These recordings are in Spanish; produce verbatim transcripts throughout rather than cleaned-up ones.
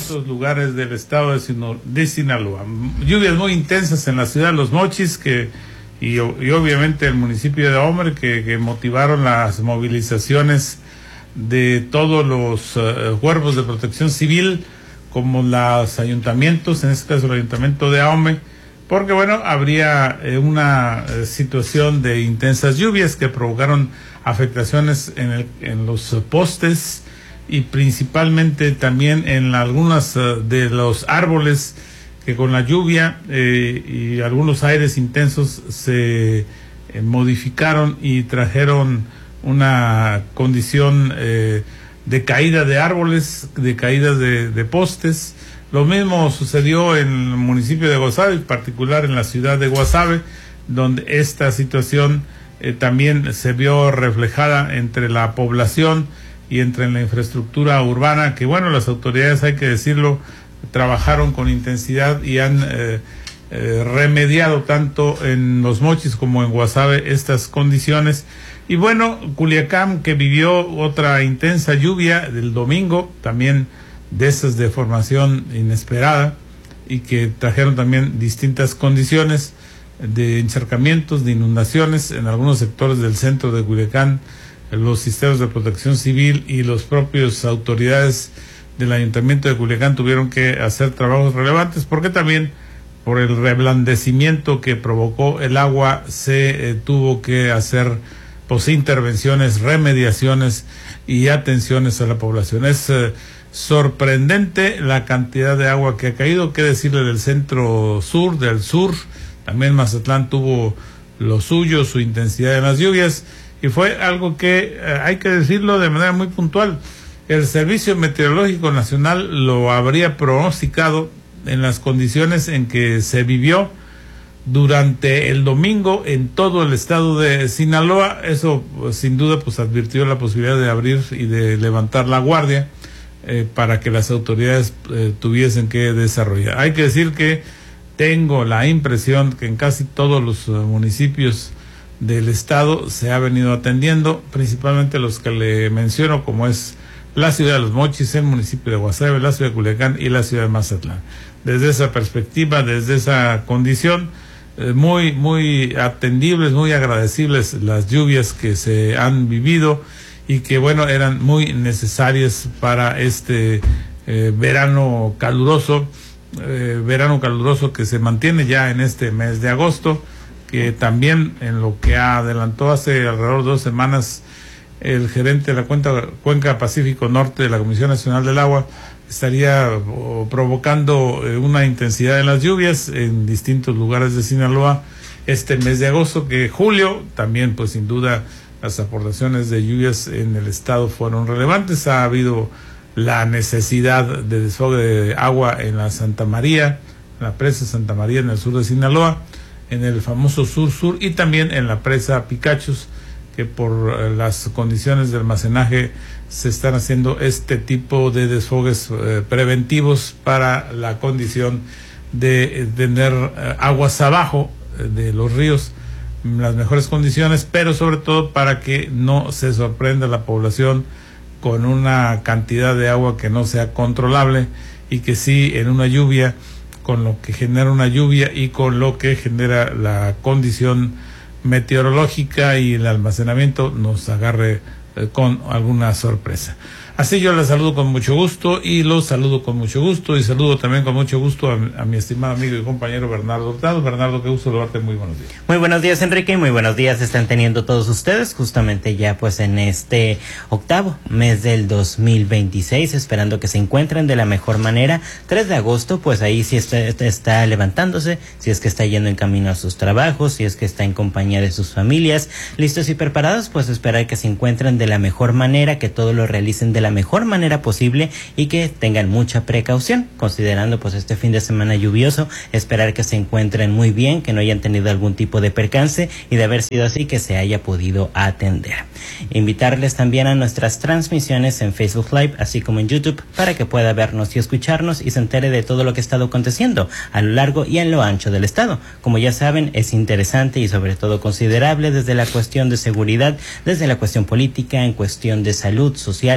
distintos lugares del estado de, Sino, de Sinaloa. Lluvias muy intensas en la ciudad de Los Mochis que y, y obviamente el municipio de Ahome que, que motivaron las movilizaciones de todos los uh, cuerpos de protección civil, como los ayuntamientos, en este caso el ayuntamiento de Ahome, porque bueno, habría eh, una eh, situación de intensas lluvias que provocaron afectaciones en, el, en los postes y principalmente también en la, algunas uh, de los árboles que con la lluvia eh, y algunos aires intensos se eh, modificaron y trajeron una condición eh, de caída de árboles, de caída de, de postes. Lo mismo sucedió en el municipio de Guasave, en particular en la ciudad de Guasave, donde esta situación eh, también se vio reflejada entre la población y entre la infraestructura urbana, que bueno, las autoridades, hay que decirlo, trabajaron con intensidad y han eh, eh, remediado tanto en Los Mochis como en Guasave estas condiciones. Y bueno, Culiacán, que vivió otra intensa lluvia del domingo, también de esas de formación inesperada, y que trajeron también distintas condiciones de encharcamientos, de inundaciones en algunos sectores del centro de Culiacán. Los sistemas de protección civil y los propios autoridades del ayuntamiento de Culiacán tuvieron que hacer trabajos relevantes, porque también por el reblandecimiento que provocó el agua se eh, tuvo que hacer pues intervenciones, remediaciones y atenciones a la población. Es eh, sorprendente la cantidad de agua que ha caído, qué decirle del centro sur, del sur. También Mazatlán tuvo lo suyo, su intensidad en las lluvias, y fue algo que eh, hay que decirlo de manera muy puntual. El Servicio Meteorológico Nacional lo habría pronosticado en las condiciones en que se vivió durante el domingo en todo el estado de Sinaloa. Eso pues, sin duda pues advirtió la posibilidad de abrir y de levantar la guardia eh, para que las autoridades eh, tuviesen que desarrollar. Hay que decir que tengo la impresión que en casi todos los uh, municipios del estado se ha venido atendiendo, principalmente los que le menciono, como es la ciudad de Los Mochis, el municipio de Guasave, la ciudad de Culiacán y la ciudad de Mazatlán. Desde esa perspectiva, desde esa condición, eh, muy, muy atendibles, muy agradecibles las lluvias que se han vivido y que, bueno, eran muy necesarias para este eh, verano caluroso, eh, verano caluroso que se mantiene ya en este mes de agosto, que también en lo que adelantó hace alrededor de dos semanas el gerente de la cuenca, cuenca Pacífico Norte de la Comisión Nacional del Agua, estaría oh, provocando eh, una intensidad en las lluvias en distintos lugares de Sinaloa este mes de agosto, que julio también pues sin duda las aportaciones de lluvias en el estado fueron relevantes. Ha habido la necesidad de desfogue de agua en la Santa María, en la presa Santa María en el sur de Sinaloa, en el famoso sur-sur y también en la presa Picachos, que por eh, las condiciones de almacenaje se están haciendo este tipo de desfogues eh, preventivos para la condición de eh, tener eh, aguas abajo eh, de los ríos, las mejores condiciones, pero sobre todo para que no se sorprenda la población con una cantidad de agua que no sea controlable y que sí en una lluvia, con lo que genera una lluvia y con lo que genera la condición meteorológica y el almacenamiento, nos agarre eh, con alguna sorpresa. Así yo les saludo con mucho gusto y los saludo con mucho gusto y saludo también con mucho gusto a, a mi estimado amigo y compañero Bernardo Hurtado. Bernardo, qué gusto saludarte, muy buenos días. Muy buenos días, Enrique, y muy buenos días están teniendo todos ustedes justamente ya pues en este octavo mes del dos mil veintiséis, esperando que se encuentren de la mejor manera. tres de agosto, pues ahí sí está, está levantándose, si es que está yendo en camino a sus trabajos, si es que está en compañía de sus familias, listos y preparados, pues esperar que se encuentren de la mejor manera, que todo lo realicen de la mejor manera posible y que tengan mucha precaución, considerando pues este fin de semana lluvioso, esperar que se encuentren muy bien, que no hayan tenido algún tipo de percance y de haber sido así que se haya podido atender. Invitarles también a nuestras transmisiones en Facebook Live, así como en YouTube, para que pueda vernos y escucharnos y se entere de todo lo que ha estado aconteciendo a lo largo y en lo ancho del estado. Como ya saben, es interesante y sobre todo considerable desde la cuestión de seguridad, desde la cuestión política, en cuestión de salud social y más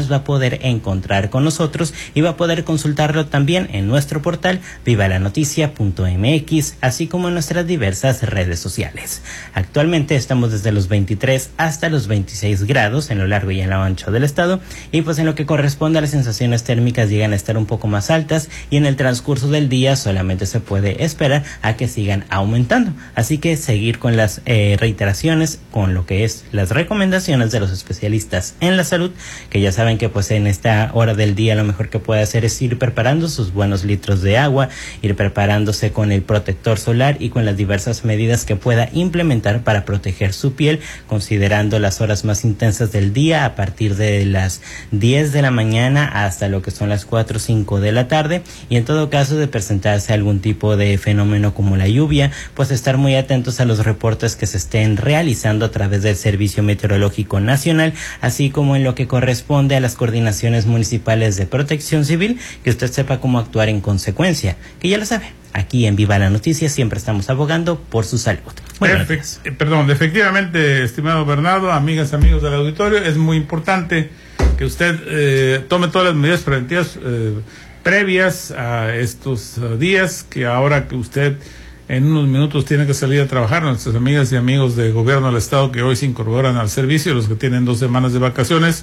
las va a poder encontrar con nosotros y va a poder consultarlo también en nuestro portal viva la noticia punto m x, así como en nuestras diversas redes sociales. Actualmente estamos desde los veintitrés hasta los veintiséis grados en lo largo y en lo ancho del estado, y pues en lo que corresponde a las sensaciones térmicas llegan a estar un poco más altas, y en el transcurso del día solamente se puede esperar a que sigan aumentando. Así que seguir con las eh, reiteraciones, con lo que es las recomendaciones de los especialistas en la salud, que ya saben que pues en esta hora del día lo mejor que puede hacer es ir preparando sus buenos litros de agua, ir preparándose con el protector solar y con las diversas medidas que pueda implementar para proteger su piel, considerando las horas más intensas del día a partir de las diez de la mañana hasta lo que son las cuatro o cinco de la tarde, y en todo caso de presentarse algún tipo de fenómeno como la lluvia, pues estar muy atentos a los reportes que se estén realizando a través del Servicio Meteorológico Nacional, así como en lo que corresponde a las coordinaciones municipales de protección civil, que usted sepa cómo actuar en consecuencia, que ya lo sabe. Aquí en Viva la Noticia siempre estamos abogando por su salud. Perfecto. Eh, perdón, efectivamente, estimado Bernardo, amigas, amigos del auditorio, es muy importante que usted eh, tome todas las medidas preventivas eh, previas a estos uh, días, que ahora que usted en unos minutos tiene que salir a trabajar, nuestras amigas y amigos de gobierno del estado que hoy se incorporan al servicio, los que tienen dos semanas de vacaciones,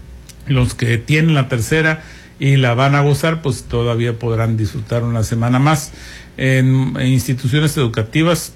los que tienen la tercera y la van a gozar, pues todavía podrán disfrutar una semana más. En, en instituciones educativas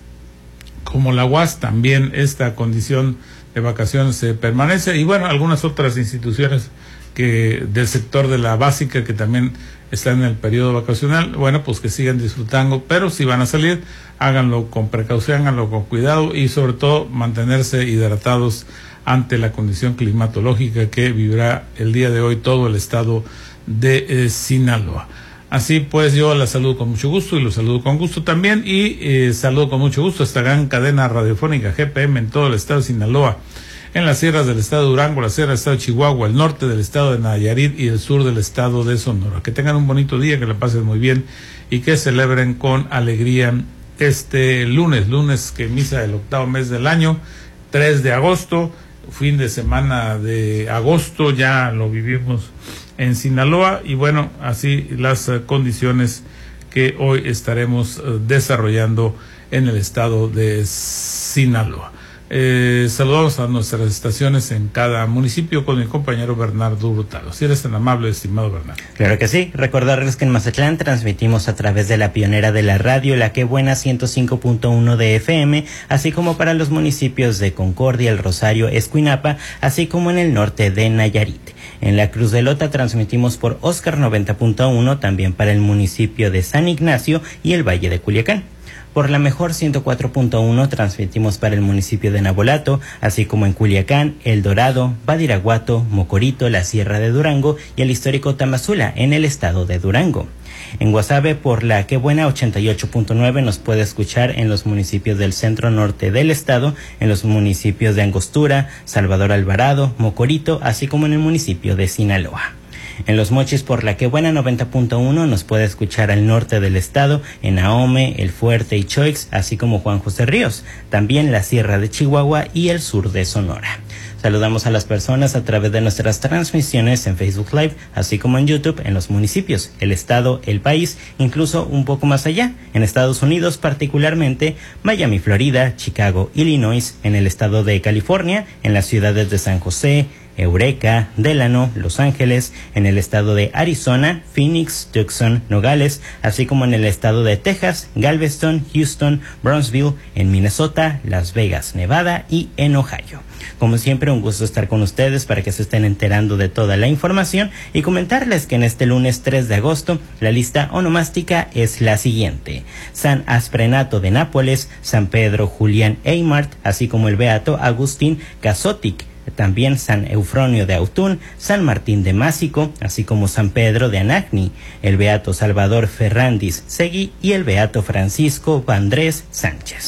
como la U A S también esta condición de vacaciones se permanece, y bueno, algunas otras instituciones que del sector de la básica que también están en el periodo vacacional, bueno, pues que sigan disfrutando, pero si van a salir, háganlo con precaución, háganlo con cuidado, y sobre todo mantenerse hidratados ante la condición climatológica que vivirá el día de hoy todo el estado de eh, Sinaloa. Así pues, yo la saludo con mucho gusto y los saludo con gusto también, y eh, saludo con mucho gusto a esta gran cadena radiofónica G P M en todo el estado de Sinaloa, en las sierras del estado de Durango, la sierra del estado de Chihuahua, el norte del estado de Nayarit y el sur del estado de Sonora. Que tengan un bonito día, que la pasen muy bien y que celebren con alegría este lunes, lunes que misa el octavo mes del año, tres de agosto, fin de semana de agosto, ya lo vivimos en Sinaloa, y bueno, así las uh, condiciones que hoy estaremos uh, desarrollando en el estado de Sinaloa. Eh, saludamos a nuestras estaciones en cada municipio con mi compañero Bernardo Hurtado. Si eres tan amable, estimado Bernardo. Claro que sí. Recordarles que en Mazatlán transmitimos a través de la pionera de la radio, La Que Buena ciento cinco punto uno de F M, así como para los municipios de Concordia, El Rosario, Escuinapa, así como en el norte de Nayarit. En la Cruz de Lota transmitimos por Oscar noventa punto uno, también para el municipio de San Ignacio y el Valle de Culiacán. Por la Mejor ciento cuatro punto uno transmitimos para el municipio de Nabolato, así como en Culiacán, El Dorado, Badiraguato, Mocorito, la Sierra de Durango y el histórico Tamazula en el estado de Durango. En Guasave, por La Que Buena ochenta y ocho punto nueve nos puede escuchar en los municipios del centro norte del estado, en los municipios de Angostura, Salvador Alvarado, Mocorito, así como en el municipio de Sinaloa. En Los Mochis, por La Que Buena noventa punto uno nos puede escuchar al norte del estado, en Ahome, El Fuerte y Choix, así como Juan José Ríos, también la Sierra de Chihuahua y el sur de Sonora. Saludamos a las personas a través de nuestras transmisiones en Facebook Live, así como en YouTube en los municipios, el estado, el país, incluso un poco más allá, en Estados Unidos, particularmente Miami, Florida, Chicago, Illinois, en el estado de California, en las ciudades de San José, Eureka, Delano, Los Ángeles, en el estado de Arizona, Phoenix, Tucson, Nogales, así como en el estado de Texas, Galveston, Houston, Brownsville, en Minnesota, Las Vegas, Nevada y en Ohio. Como siempre, un gusto estar con ustedes para que se estén enterando de toda la información y comentarles que en este lunes tres de agosto la lista onomástica es la siguiente: San Asprenato de Nápoles, San Pedro Julián Eymart, así como el beato Agustín Casotic. También San Eufronio de Autún, San Martín de Másico, así como San Pedro de Anagni, el beato Salvador Ferrandis Segui y el beato Francisco Vandrés Sánchez.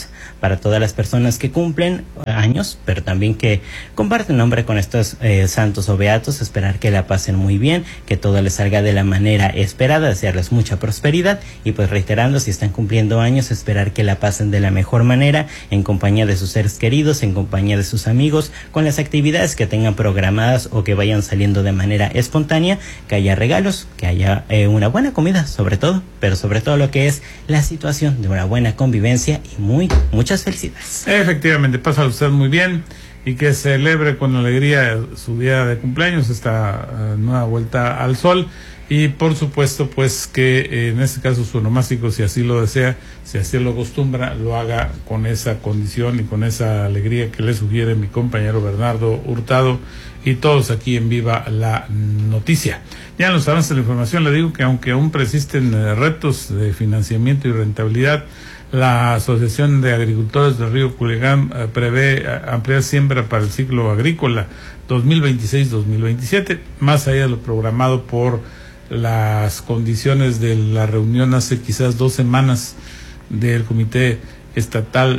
para todas las personas que cumplen años, pero también que comparten nombre con estos eh, santos o beatos, esperar que la pasen muy bien, que todo les salga de la manera esperada, desearles mucha prosperidad y pues reiterando, si están cumpliendo años, esperar que la pasen de la mejor manera, en compañía de sus seres queridos, en compañía de sus amigos, con las actividades que tengan programadas o que vayan saliendo de manera espontánea, que haya regalos, que haya eh, una buena comida sobre todo, pero sobre todo lo que es la situación de una buena convivencia y muy, muchas felicidades. Efectivamente, pasa usted muy bien y que celebre con alegría su día de cumpleaños, esta uh, nueva vuelta al sol. Y por supuesto, pues que eh, en este caso su onomástico, si así lo desea, si así lo acostumbra, lo haga con esa condición y con esa alegría que le sugiere mi compañero Bernardo Hurtado y todos aquí en Viva la Noticia. Ya en los avances de la información le digo que aunque aún persisten eh, retos de financiamiento y rentabilidad, la Asociación de Agricultores del Río Culiacán eh, prevé eh, ampliar siembra para el ciclo agrícola dos mil veintiséis dos mil veintisiete, más allá de lo programado por las condiciones de la reunión hace quizás dos semanas del Comité Estatal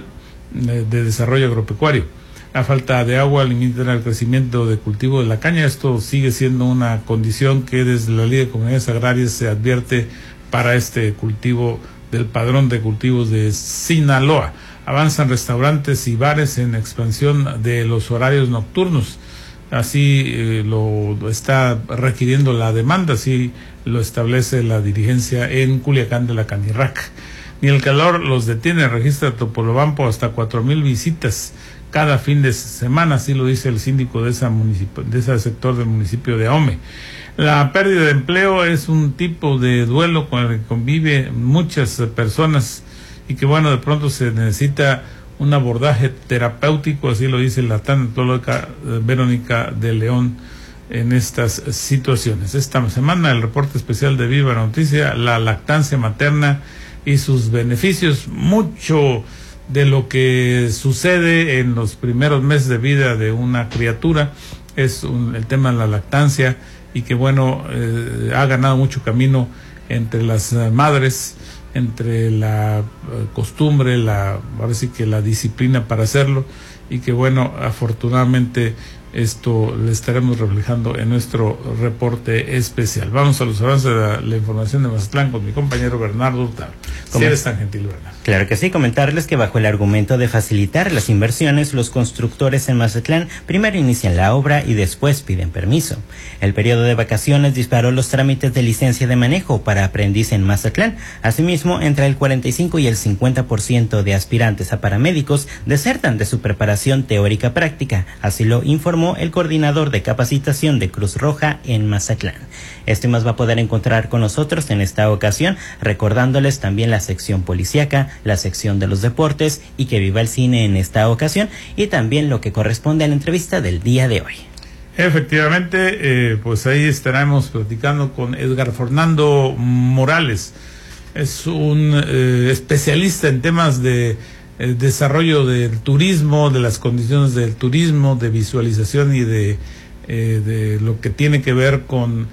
de Desarrollo Agropecuario. La falta de agua limita el crecimiento de cultivo de la caña. Esto sigue siendo una condición que desde la Ley de Comunidades Agrarias se advierte para este cultivo del Padrón de Cultivos de Sinaloa. Avanzan restaurantes y bares en expansión de los horarios nocturnos. Así eh, lo está requiriendo la demanda, así lo establece la dirigencia en Culiacán de la Canirac. Ni el calor los detiene, registra Topolobampo hasta cuatro mil visitas cada fin de semana, así lo dice el síndico de esa municipio, de ese sector del municipio de Ahome. La pérdida de empleo es un tipo de duelo con el que convive muchas personas y que bueno, de pronto se necesita un abordaje terapéutico, así lo dice la tanatóloga Verónica de León en estas situaciones. Esta semana el reporte especial de Viva Noticia, la lactancia materna y sus beneficios, mucho de lo que sucede en los primeros meses de vida de una criatura es un, el tema de la lactancia y que bueno, eh, ha ganado mucho camino entre las uh, madres, entre la uh, costumbre, la, ahora sí que la disciplina para hacerlo y que bueno, afortunadamente esto le estaremos reflejando en nuestro reporte especial. Vamos a los avances de la, la información de Mazatlán con mi compañero Bernardo Hurtado. Si eres tan gentil, Bernardo. Claro que sí, comentarles que bajo el argumento de facilitar las inversiones, los constructores en Mazatlán primero inician la obra y después piden permiso. El periodo de vacaciones disparó los trámites de licencia de manejo para aprendiz en Mazatlán. Asimismo, entre el cuarenta y cinco y el cincuenta por ciento de aspirantes a paramédicos desertan de su preparación teórica práctica, así lo informó el coordinador de capacitación de Cruz Roja en Mazatlán. Este más va a poder encontrar con nosotros en esta ocasión, recordándoles también la sección policíaca, la sección de los deportes y que viva el cine en esta ocasión y también lo que corresponde a la entrevista del día de hoy. Efectivamente, eh, pues ahí estaremos platicando con Edgar Fernando Morales. Es un eh, especialista en temas de el desarrollo del turismo, de las condiciones del turismo, de visualización y de, eh, de lo que tiene que ver con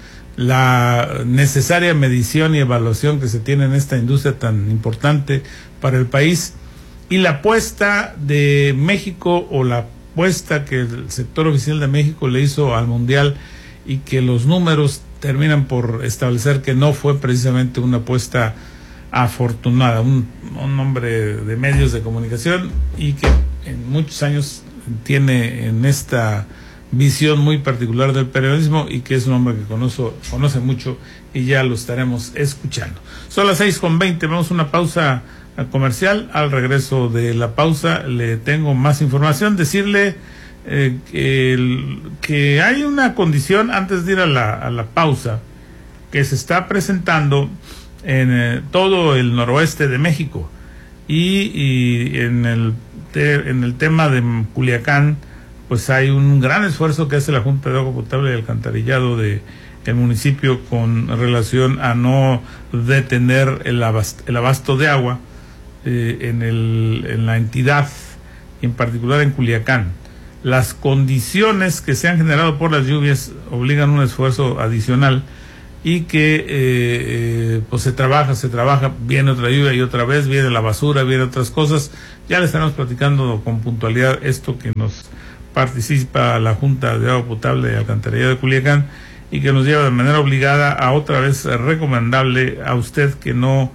la necesaria medición y evaluación que se tiene en esta industria tan importante para el país y la apuesta de México o la apuesta que el sector oficial de México le hizo al Mundial y que los números terminan por establecer que no fue precisamente una apuesta afortunada, un, un hombre de medios de comunicación y que en muchos años tiene en esta visión muy particular del periodismo y que es un hombre que conoce, conoce mucho y ya lo estaremos escuchando. Son las seis con veinte, vamos a una pausa comercial. Al regreso de la pausa le tengo más información, decirle eh, que, el, que hay una condición antes de ir a la, a la pausa que se está presentando en eh, todo el noroeste de México y, y en el te, en el tema de Culiacán pues hay un gran esfuerzo que hace la Junta de Agua Potable y Alcantarillado de el municipio con relación a no detener el abasto, el abasto de agua eh, en el en la entidad, en particular en Culiacán. Las condiciones que se han generado por las lluvias obligan a un esfuerzo adicional y que eh, eh, pues se trabaja, se trabaja, viene otra lluvia y otra vez, viene la basura, viene otras cosas. Ya le estaremos platicando con puntualidad esto que nos participa la Junta de Agua Potable y Alcantarillado de Culiacán, y que nos lleva de manera obligada a otra vez recomendable a usted que no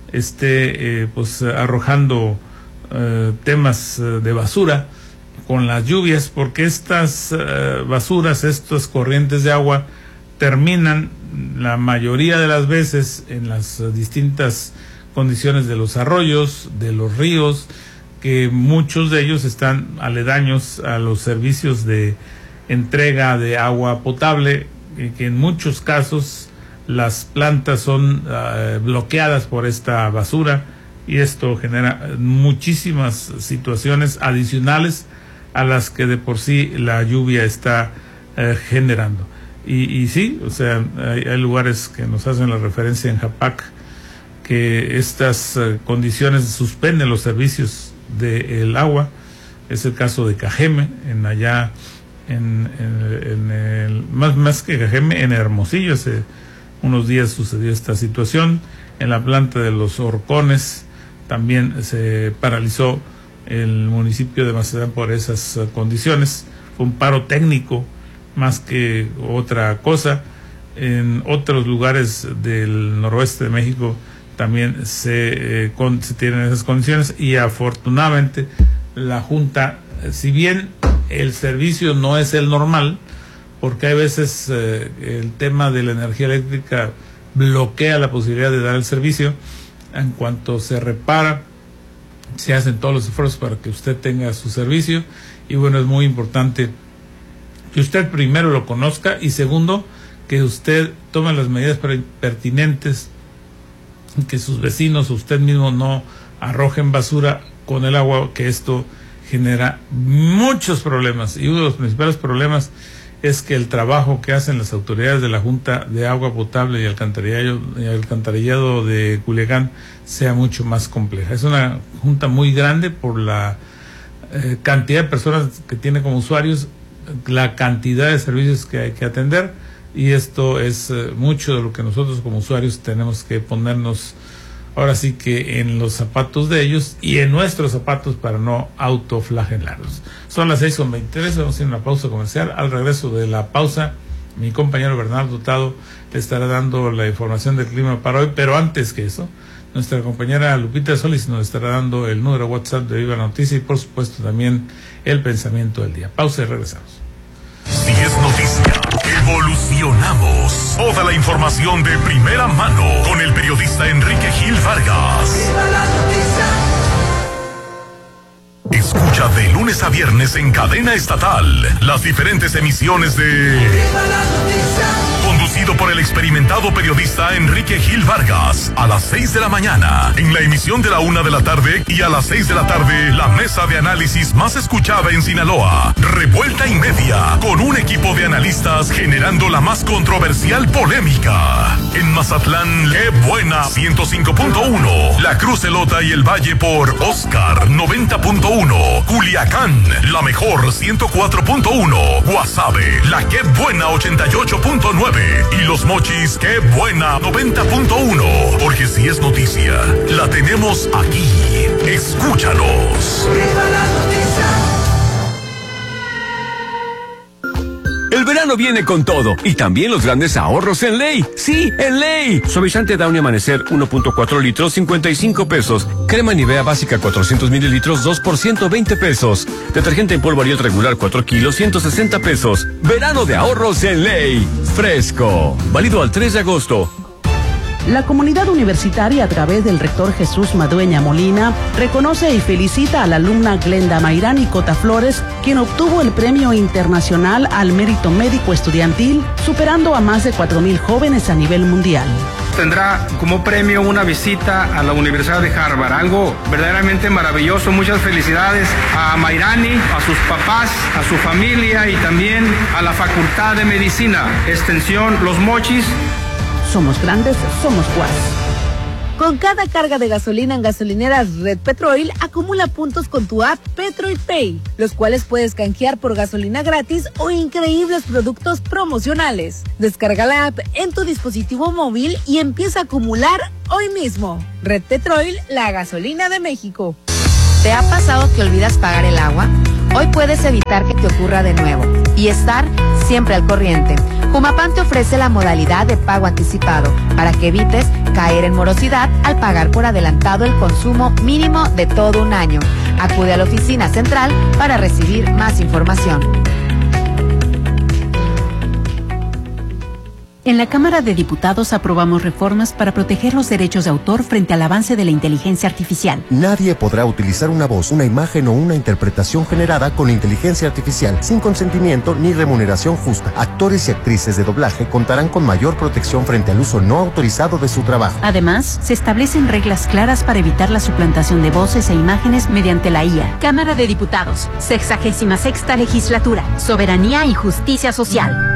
esté eh, pues arrojando eh, temas eh, de basura con las lluvias, porque estas eh, basuras, estas corrientes de agua terminan la mayoría de las veces en las uh, distintas condiciones de los arroyos, de los ríos, que muchos de ellos están aledaños a los servicios de entrega de agua potable, y que en muchos casos las plantas son uh, bloqueadas por esta basura, y esto genera muchísimas situaciones adicionales a las que de por sí la lluvia está uh, generando. Y, y sí, o sea, hay, hay lugares que nos hacen la referencia en Japac que estas uh, condiciones suspenden los servicios del agua. Es el caso de Cajeme, en allá, en, en, en el, más, más que Cajeme, en Hermosillo, hace unos días sucedió esta situación. En la planta de los Horcones también se paralizó el municipio de Mazatlán por esas uh, condiciones. Fue un paro técnico más que otra cosa. En otros lugares del noroeste de México también se, eh, con, se tienen esas condiciones, y afortunadamente la Junta, si bien el servicio no es el normal, porque hay veces eh, el tema de la energía eléctrica bloquea la posibilidad de dar el servicio, en cuanto se repara se hacen todos los esfuerzos para que usted tenga su servicio. Y bueno, es muy importante que usted primero lo conozca, y segundo, que usted tome las medidas pertinentes, que sus vecinos o usted mismo no arrojen basura con el agua, que esto genera muchos problemas. Y uno de los principales problemas es que el trabajo que hacen las autoridades de la Junta de Agua Potable y Alcantarillado, y Alcantarillado de Culiacán sea mucho más compleja. Es una junta muy grande por la eh, cantidad de personas que tiene como usuarios, la cantidad de servicios que hay que atender, y esto es eh, mucho de lo que nosotros como usuarios tenemos que ponernos ahora sí que en los zapatos de ellos y en nuestros zapatos para no autoflagelarlos. Son las seis con veintitrés, vamos a ir a una pausa comercial. Al regreso de la pausa, mi compañero Bernardo Hurtado le estará dando la información del clima para hoy, pero antes que eso, nuestra compañera Lupita Solís nos estará dando el número WhatsApp de Viva la Noticia y por supuesto también el pensamiento del día. Pausa y regresamos. Si es noticia, evolucionamos. Toda la información de primera mano con el periodista Enrique Gil Vargas. Viva la noticia. Escucha de lunes a viernes en cadena estatal las diferentes emisiones de Viva la noticia. Conducido por el experimentado periodista Enrique Gil Vargas, a las seis de la mañana, en la emisión de la una de la tarde, y a las seis de la tarde, la mesa de análisis más escuchada en Sinaloa, Revuelta y Media, con un equipo de analistas generando la más controversial polémica. En Mazatlán, ¡qué buena! ciento cinco punto uno, La Cruz, Elota y el Valle por Oscar noventa punto uno, Culiacán, la mejor ciento cuatro punto uno, Guasave, la ¡qué buena! ochenta y ocho punto nueve, y Los Mochis, ¡qué buena! noventa punto uno, porque si es noticia, la tenemos aquí. Escúchanos. Viva la noticia. El verano viene con todo, y también los grandes ahorros en Ley. ¡Sí, en Ley! Suavizante Downy Amanecer uno punto cuatro litros, cincuenta y cinco pesos. Crema Nivea básica cuatrocientos mililitros, dos por ciento veinte pesos. Detergente en polvo Ariel regular cuatro kilos, ciento sesenta pesos. Verano de ahorros en Ley. Fresco. Válido al tres de agosto. La comunidad universitaria, a través del rector Jesús Madueña Molina, reconoce y felicita a la alumna Glenda Mayrani Cota Flores, quien obtuvo el Premio Internacional al Mérito Médico Estudiantil, superando a más de cuatro mil jóvenes a nivel mundial. Tendrá como premio una visita a la Universidad de Harvard, algo verdaderamente maravilloso. Muchas felicidades a Mayrani, a sus papás, a su familia y también a la Facultad de Medicina, Extensión Los Mochis. Somos grandes, somos Guas. Con cada carga de gasolina en gasolineras Red Petrol, acumula puntos con tu app Petrol Pay, los cuales puedes canjear por gasolina gratis o increíbles productos promocionales. Descarga la app en tu dispositivo móvil y empieza a acumular hoy mismo. Red Petrol, la gasolina de México. ¿Te ha pasado que olvidas pagar el agua? Hoy puedes evitar que te ocurra de nuevo y estar siempre al corriente. Humapam te ofrece la modalidad de pago anticipado para que evites caer en morosidad al pagar por adelantado el consumo mínimo de todo un año. Acude a la oficina central para recibir más información. En la Cámara de Diputados aprobamos reformas para proteger los derechos de autor frente al avance de la inteligencia artificial. Nadie podrá utilizar una voz, una imagen o una interpretación generada con inteligencia artificial sin consentimiento ni remuneración justa. Actores y actrices de doblaje contarán con mayor protección frente al uso no autorizado de su trabajo. Además, se establecen reglas claras para evitar la suplantación de voces e imágenes mediante la I A. Cámara de Diputados, sexagésima sexta legislatura, soberanía y justicia social.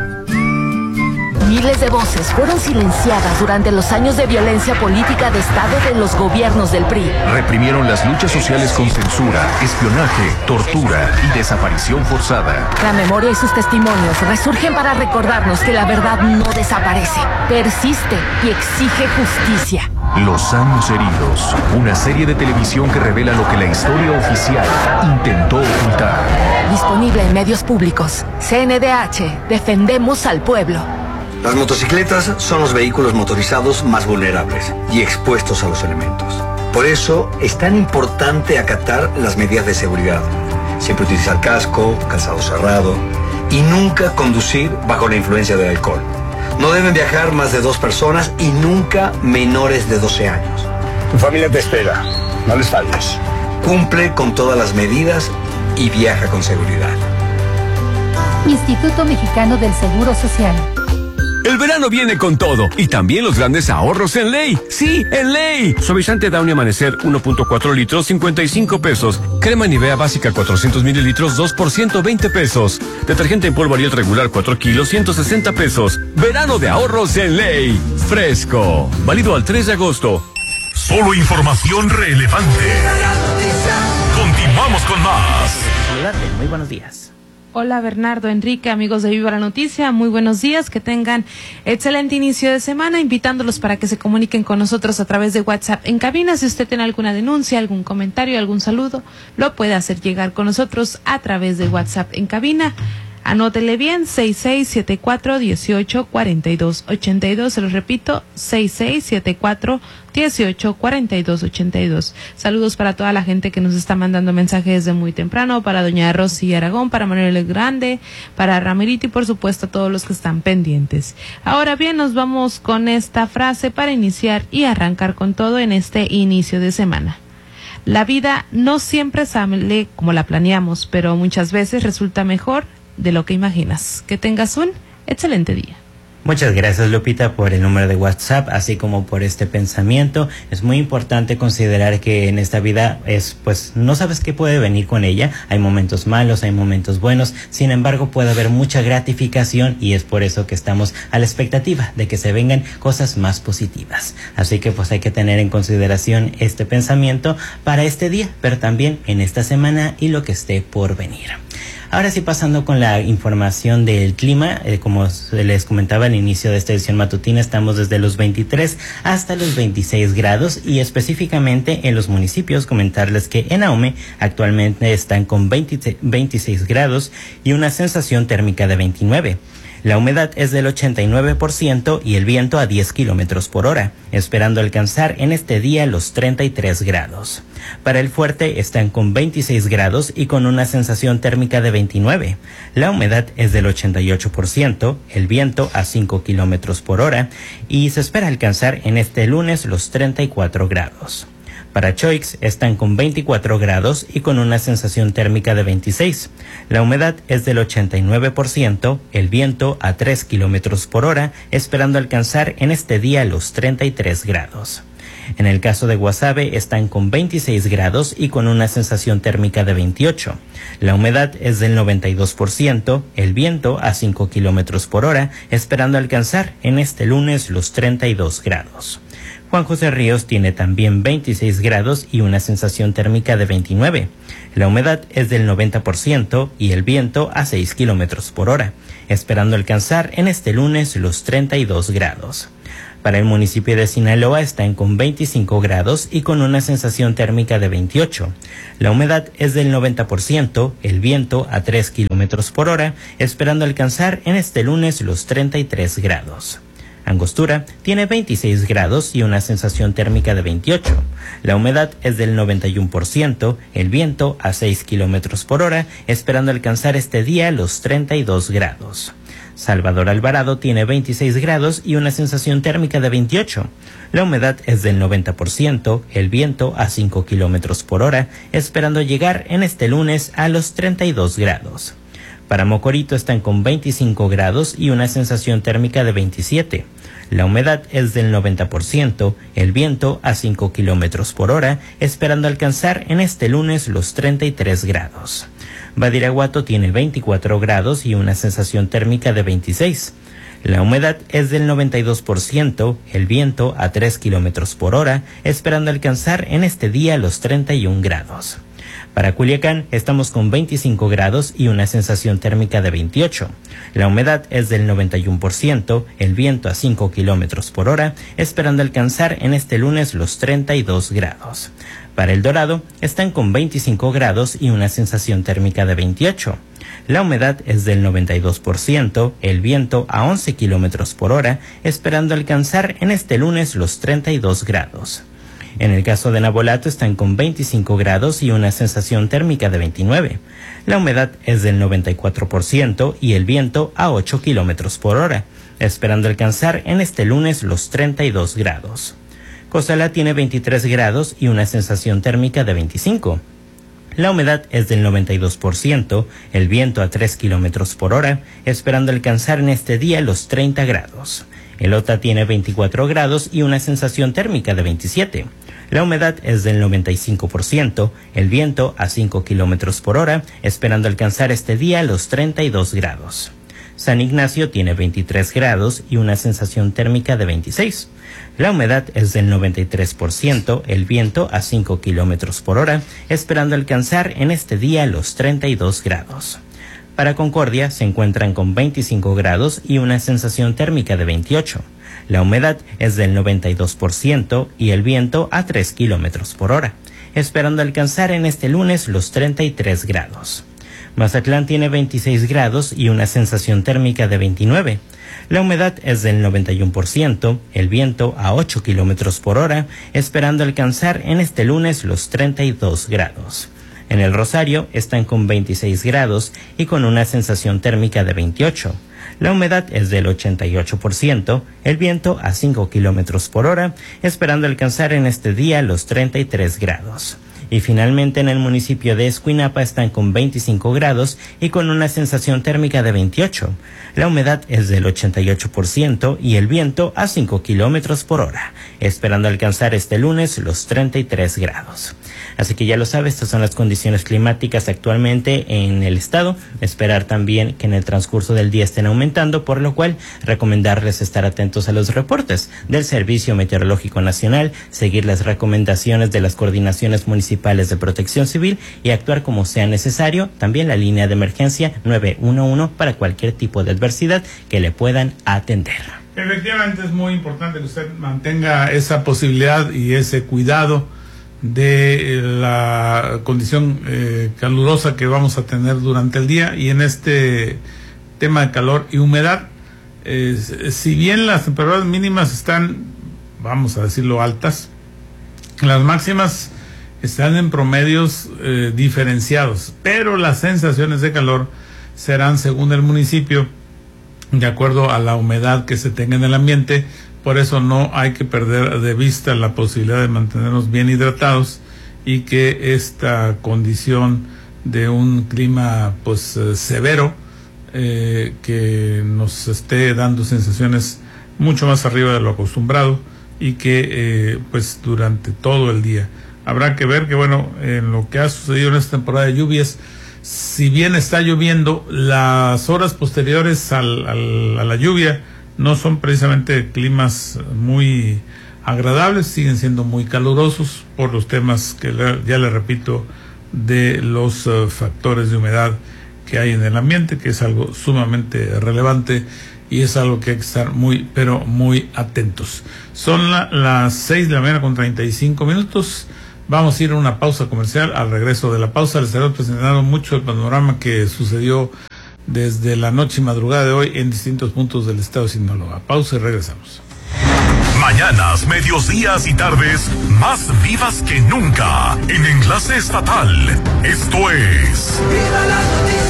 Miles de voces fueron silenciadas durante los años de violencia política de Estado de los gobiernos del P R I. Reprimieron las luchas sociales con censura, espionaje, tortura y desaparición forzada. La memoria y sus testimonios resurgen para recordarnos que la verdad no desaparece, persiste y exige justicia. Los años heridos, una serie de televisión que revela lo que la historia oficial intentó ocultar. Disponible en medios públicos. C N D H, defendemos al pueblo. Las motocicletas son los vehículos motorizados más vulnerables y expuestos a los elementos. Por eso es tan importante acatar las medidas de seguridad. Siempre utilizar casco, calzado cerrado y nunca conducir bajo la influencia del alcohol. No deben viajar más de dos personas y nunca menores de doce años. Tu familia te espera, no les falles. Cumple con todas las medidas y viaja con seguridad. Instituto Mexicano del Seguro Social. El verano viene con todo y también los grandes ahorros en Ley. Sí, en Ley. Suavizante Downy Amanecer uno punto cuatro litros, cincuenta y cinco pesos. Crema Nivea básica cuatrocientos mililitros, dos por ciento veinte pesos. Detergente en polvo Ariel regular cuatro kilos, ciento sesenta pesos. Verano de ahorros en Ley. Fresco. Válido al tres de agosto. Solo información relevante. Continuamos con más. Muy buenos días. Hola Bernardo, Enrique, amigos de Viva la Noticia, muy buenos días, que tengan excelente inicio de semana, invitándolos para que se comuniquen con nosotros a través de WhatsApp en cabina. Si usted tiene alguna denuncia, algún comentario, algún saludo, lo puede hacer llegar con nosotros a través de WhatsApp en cabina. Anótele bien, seis seis siete cuatro, dieciocho cuarenta y dos ochenta y dos, se los repito, seis seis siete cuatro, dieciocho cuarenta y dos ochenta y dos. Saludos para toda la gente que nos está mandando mensajes desde muy temprano, para doña Rosy Aragón, para Manuel El Grande, para Ramirito y por supuesto a todos los que están pendientes. Ahora bien, nos vamos con esta frase para iniciar y arrancar con todo en este inicio de semana. La vida no siempre sale como la planeamos, pero muchas veces resulta mejor de lo que imaginas. Que tengas un excelente día. Muchas gracias, Lupita, por el número de WhatsApp, así como por este pensamiento. Es muy importante considerar que en esta vida es, pues, no sabes qué puede venir con ella. Hay momentos malos, hay momentos buenos. Sin embargo, puede haber mucha gratificación y es por eso que estamos a la expectativa de que se vengan cosas más positivas. Así que, pues, hay que tener en consideración este pensamiento para este día, pero también en esta semana y lo que esté por venir. Ahora sí, pasando con la información del clima, eh, como les comentaba al inicio de esta edición matutina, estamos desde los veintitrés hasta los veintiséis grados y específicamente en los municipios, comentarles que en Ahome actualmente están con veinte, veintiséis grados y una sensación térmica de veintinueve. La humedad es del ochenta y nueve por ciento y el viento a diez kilómetros por hora, esperando alcanzar en este día los treinta y tres grados. Para el Fuerte están con veintiséis grados y con una sensación térmica de veintinueve. La humedad es del ochenta y ocho por ciento, el viento a cinco kilómetros por hora y se espera alcanzar en este lunes los treinta y cuatro grados. Para Choix están con veinticuatro grados y con una sensación térmica de veintiséis. La humedad es del ochenta y nueve por ciento, el viento a tres kilómetros por hora, esperando alcanzar en este día los treinta y tres grados. En el caso de Guasave están con veintiséis grados y con una sensación térmica de veintiocho. La humedad es del noventa y dos por ciento, el viento a cinco kilómetros por hora, esperando alcanzar en este lunes los treinta y dos grados. Juan José Ríos tiene también veintiséis grados y una sensación térmica de veintinueve. La humedad es del noventa por ciento y el viento a seis kilómetros por hora, esperando alcanzar en este lunes los treinta y dos grados. Para el municipio de Sinaloa están con veinticinco grados y con una sensación térmica de veintiocho. La humedad es del noventa por ciento, el viento a tres kilómetros por hora, esperando alcanzar en este lunes los treinta y tres grados. Angostura tiene veintiséis grados y una sensación térmica de veintiocho. La humedad es del noventa y uno por ciento, el viento a seis kilómetros por hora, esperando alcanzar este día los treinta y dos grados. Salvador Alvarado tiene veintiséis grados y una sensación térmica de veintiocho. La humedad es del noventa por ciento, el viento a cinco kilómetros por hora, esperando llegar en este lunes a los treinta y dos grados. Para Mocorito están con veinticinco grados y una sensación térmica de veintisiete. La humedad es del noventa por ciento, el viento a cinco kilómetros por hora, esperando alcanzar en este lunes los treinta y tres grados. Badiraguato tiene veinticuatro grados y una sensación térmica de veintiséis. La humedad es del noventa y dos por ciento, el viento a tres kilómetros por hora, esperando alcanzar en este día los treinta y un grados. Para Culiacán estamos con veinticinco grados y una sensación térmica de veintiocho. La humedad es del noventa y uno por ciento, el viento a cinco kilómetros por hora, esperando alcanzar en este lunes los treinta y dos grados. Para El Dorado están con veinticinco grados y una sensación térmica de veintiocho. La humedad es del noventa y dos por ciento, el viento a once kilómetros por hora, esperando alcanzar en este lunes los treinta y dos grados. En el caso de Navolato están con veinticinco grados y una sensación térmica de veintinueve. La humedad es del noventa y cuatro por ciento y el viento a ocho kilómetros por hora, esperando alcanzar en este lunes los treinta y dos grados. Cozalá tiene veintitrés grados y una sensación térmica de veinticinco. La humedad es del noventa y dos por ciento, el viento a tres kilómetros por hora, esperando alcanzar en este día los treinta grados. Elota tiene veinticuatro grados y una sensación térmica de veintisiete. La humedad es del noventa y cinco por ciento, el viento a cinco kilómetros por hora, esperando alcanzar este día los treinta y dos grados. San Ignacio tiene veintitrés grados y una sensación térmica de veintiséis. La humedad es del noventa y tres por ciento, el viento a cinco kilómetros por hora, esperando alcanzar en este día los treinta y dos grados. Para Concordia se encuentran con veinticinco grados y una sensación térmica de veintiocho. La humedad es del noventa y dos por ciento y el viento a tres kilómetros por hora, esperando alcanzar en este lunes los treinta y tres grados. Mazatlán tiene veintiséis grados y una sensación térmica de veintinueve. La humedad es del noventa y uno por ciento, el viento a ocho kilómetros por hora, esperando alcanzar en este lunes los treinta y dos grados. En el Rosario están con veintiséis grados y con una sensación térmica de veintiocho. La humedad es del ochenta y ocho por ciento, el viento a cinco kilómetros por hora, esperando alcanzar en este día los treinta y tres grados. Y finalmente en el municipio de Escuinapa están con veinticinco grados y con una sensación térmica de veintiocho. La humedad es del ochenta y ocho por ciento y el viento a cinco kilómetros por hora, esperando alcanzar este lunes los treinta y tres grados. Así que ya lo sabes, estas son las condiciones climáticas actualmente en el estado. Esperar también que en el transcurso del día estén aumentando, por lo cual recomendarles estar atentos a los reportes del Servicio Meteorológico Nacional, seguir las recomendaciones de las coordinaciones municipales de protección civil y actuar como sea necesario. También la línea de emergencia nueve uno uno para cualquier tipo de adversidad que le puedan atender. Efectivamente es muy importante que usted mantenga esa posibilidad y ese cuidado de la condición eh, calurosa que vamos a tener durante el día. Y en este tema de calor y humedad, eh, si bien las temperaturas mínimas están, vamos a decirlo, altas, las máximas están en promedios eh, diferenciados, pero las sensaciones de calor serán según el municipio de acuerdo a la humedad que se tenga en el ambiente. Por eso no hay que perder de vista la posibilidad de mantenernos bien hidratados y que esta condición de un clima pues eh, severo eh, que nos esté dando sensaciones mucho más arriba de lo acostumbrado y que eh, pues durante todo el día. Habrá que ver que, bueno, en lo que ha sucedido en esta temporada de lluvias, si bien está lloviendo, las horas posteriores al, al, a la lluvia no son precisamente climas muy agradables, siguen siendo muy calurosos por los temas que le, ya le repito, de los uh, factores de humedad que hay en el ambiente, que es algo sumamente relevante y es algo que hay que estar muy, pero muy atentos. Son la, las seis de la mañana con treinta y cinco minutos. Vamos a ir a una pausa comercial. Al regreso de la pausa les estaré presentando mucho el panorama que sucedió desde la noche y madrugada de hoy en distintos puntos del estado de Sinaloa. Pausa y regresamos. Mañanas, medios días y tardes más vivas que nunca en Enlace Estatal. Esto es ¡Viva la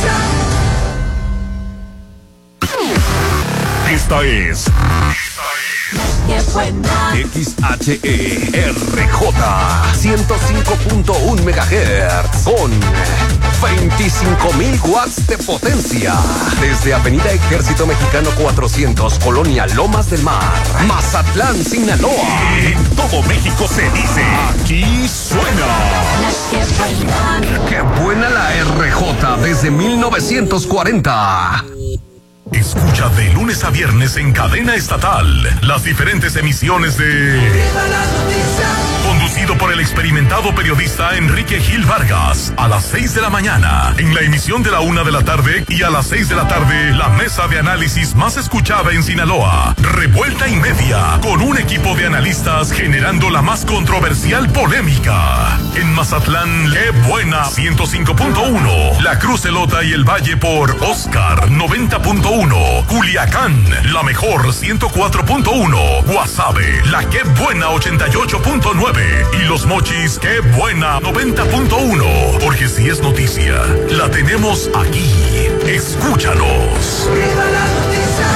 noticia! Esta es ¡Qué buena! X H E R J ciento cinco punto uno megahertz con veinticinco mil watts de potencia. Desde Avenida Ejército Mexicano cuatrocientos, Colonia Lomas del Mar, Mazatlán, Sinaloa. En todo México se dice, aquí suena. ¡Qué buena! ¡Qué buena la R J desde mil novecientos cuarenta! Escucha de lunes a viernes en cadena estatal las diferentes emisiones de ¡Viva la noticia! Conducido por el experimentado periodista Enrique Gil Vargas, a las seis de la mañana, en la emisión de la una de la tarde, y a las seis de la tarde, la mesa de análisis más escuchada en Sinaloa, Revuelta y Media, con un equipo de analistas generando la más controversial polémica. En Mazatlán, qué buena, ciento cinco punto uno, La Cruz Elota y el Valle por Oscar, noventa punto uno, Culiacán, la mejor, ciento cuatro punto uno, Guasave, la qué buena, ochenta y ocho punto nueve, y Los Mochis, qué buena, noventa punto uno, porque si es noticia, la tenemos aquí. Escúchanos. ¡Viva la noticia!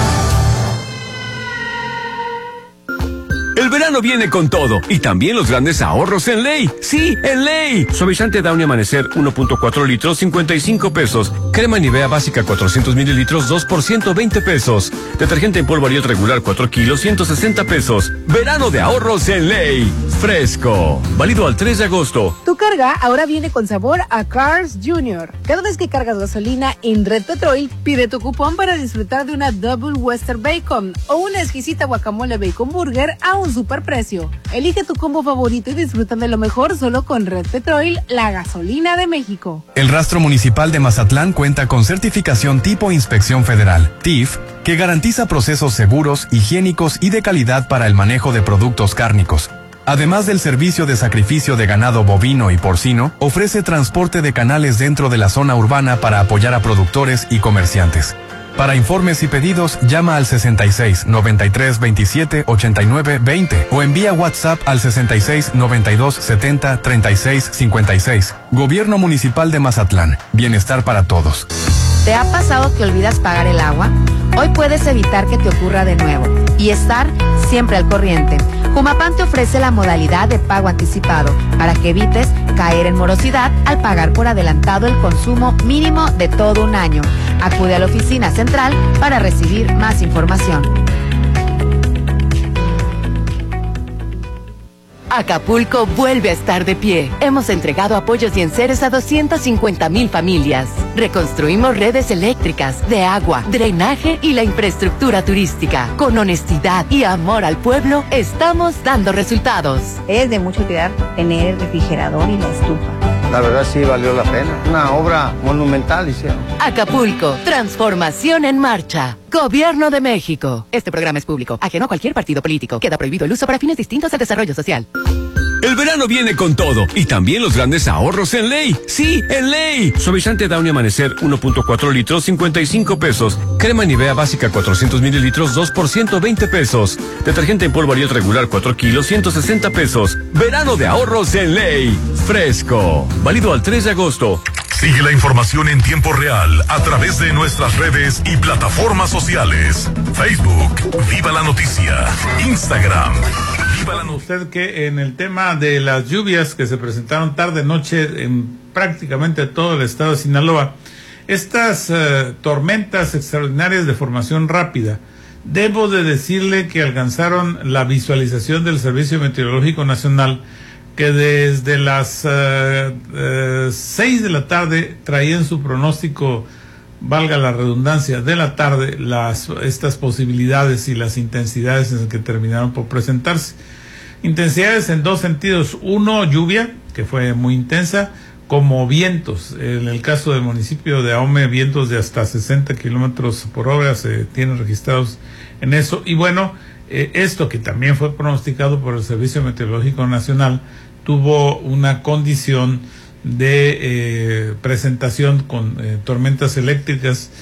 El verano viene con todo y también los grandes ahorros en Ley. Sí, en Ley. Suavizante Downy Amanecer uno punto cuatro litros, cincuenta y cinco pesos. Crema Nivea básica cuatrocientos mililitros, dos por ciento veinte pesos. Detergente en polvo Ariel regular cuatro kilos, ciento sesenta pesos. Verano de ahorros en Ley. Fresco. Válido al tres de agosto. Tu carga ahora viene con sabor a Cars Junior. Cada vez que cargas gasolina en Red Petrol, pide tu cupón para disfrutar de una Double Western Bacon o una exquisita guacamole Bacon Burger a un superprecio. Elige tu combo favorito y disfruta de lo mejor solo con Red Petrol, la gasolina de México. El Rastro Municipal de Mazatlán cuenta con certificación tipo Inspección Federal, T I F, que garantiza procesos seguros, higiénicos y de calidad para el manejo de productos cárnicos. Además del servicio de sacrificio de ganado bovino y porcino, ofrece transporte de canales dentro de la zona urbana para apoyar a productores y comerciantes. Para informes y pedidos, llama al sesenta y seis, noventa y tres, veintisiete, ochenta y nueve, veinte o envía WhatsApp al sesenta y seis, noventa y dos, setenta, treinta y seis, cincuenta y seis. Gobierno Municipal de Mazatlán. Bienestar para todos. ¿Te ha pasado que olvidas pagar el agua? Hoy puedes evitar que te ocurra de nuevo y estar siempre al corriente. Jumapam te ofrece la modalidad de pago anticipado para que evites caer en morosidad al pagar por adelantado el consumo mínimo de todo un año. Acude a la oficina central para recibir más información. Acapulco vuelve a estar de pie. Hemos entregado apoyos y enseres a doscientas cincuenta mil familias. Reconstruimos redes eléctricas, de agua, drenaje y la infraestructura turística. Con honestidad y amor al pueblo, estamos dando resultados. Es de mucha utilidad tener el refrigerador y la estufa. La verdad sí valió la pena. Una obra monumental hicieron. Acapulco, transformación en marcha. Gobierno de México. Este programa es público, ajeno a cualquier partido político. Queda prohibido el uso para fines distintos al desarrollo social. El verano viene con todo y también los grandes ahorros en Ley. Sí, en Ley. Suavizante Downy Amanecer uno punto cuatro litros, cincuenta y cinco pesos. Crema Nivea básica cuatrocientos mililitros, dos por ciento veinte pesos. Detergente en polvo Ariel regular cuatro kilos, ciento sesenta pesos. Verano de ahorros en Ley. Fresco. Válido al tres de agosto. Sigue la información en tiempo real a través de nuestras redes y plataformas sociales. Facebook, Viva la Noticia. Instagram, Viva la Noticia. Usted que en el tema de las lluvias que se presentaron tarde noche en prácticamente todo el estado de Sinaloa, estas uh, tormentas extraordinarias de formación rápida Debo de decirle que alcanzaron la visualización del Servicio Meteorológico Nacional, que desde las uh, uh, seis de la tarde traían su pronóstico, valga la redundancia, de la tarde, las estas posibilidades y las intensidades en las que terminaron por presentarse. Intensidades en dos sentidos: uno, lluvia, que fue muy intensa, como vientos. En el caso del municipio de Ahome, vientos de hasta sesenta kilómetros por hora se tienen registrados en eso. Y bueno, eh, esto que también fue pronosticado por el Servicio Meteorológico Nacional tuvo una condición de eh, presentación con eh, tormentas eléctricas